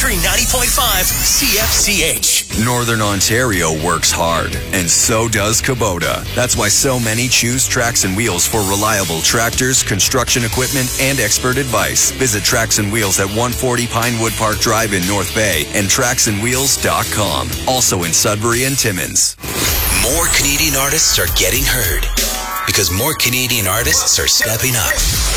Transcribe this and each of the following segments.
Country 90.5 CFCH. Northern Ontario works hard, and so does Kubota. That's why so many choose Tracks and Wheels for reliable tractors, construction equipment, and expert advice. Visit Tracks and Wheels at 140 Pinewood Park Drive in North Bay and tracksandwheels.com. Also in Sudbury and Timmins. More Canadian artists are getting heard because more Canadian artists are stepping up.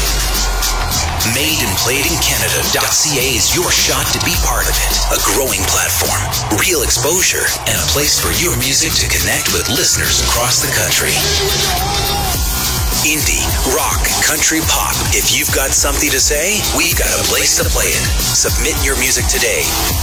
MadeandPlayedInCanada.ca is your shot to be part of it. A growing platform, real exposure, and a place for your music to connect with listeners across the country. Indie, rock, country, pop. If you've got something to say, we've got a place to play it. Submit your music today.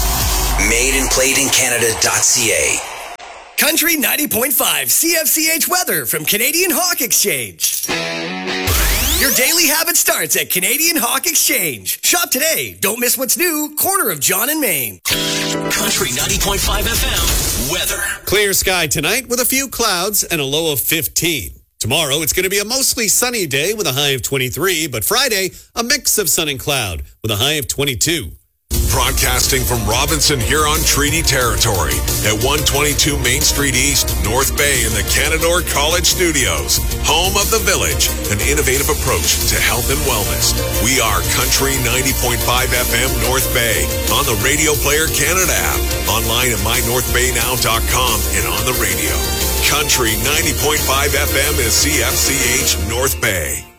MadeandPlayedInCanada.ca. Country 90.5 CFCH weather from Canadian Hawk Exchange. Your daily habit starts at Canadian Hawk Exchange. Shop today. Don't miss what's new. Corner of John and Main. Country 90.5 FM weather. Clear sky tonight with a few clouds and a low of 15. Tomorrow, it's going to be a mostly sunny day with a high of 23, but Friday, a mix of sun and cloud with a high of 22. Broadcasting from Robinson Huron Treaty Territory at 122 Main Street East, North Bay in the Canadore College Studios. Home of the Village, an innovative approach to health and wellness. We are Country 90.5 FM North Bay on the Radio Player Canada app, online at mynorthbaynow.com and on the radio. Country 90.5 FM is CFCH North Bay.